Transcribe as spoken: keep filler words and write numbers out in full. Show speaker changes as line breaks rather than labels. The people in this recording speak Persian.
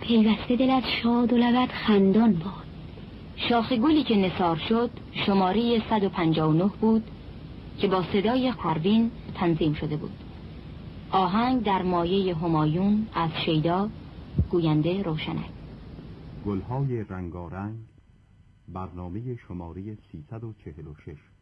پیوسته دلت شاد و لبت خندان باد.
شاخ گلی که نثار شد شماره صد و پنجاه و نه بود که با صدای پروین تنظیم شده بود. آهنگ در مایه همایون از شیدا، گوینده روشنک.
گلهای رنگارنگ، برنامه شماره سیصد و چهل و شش.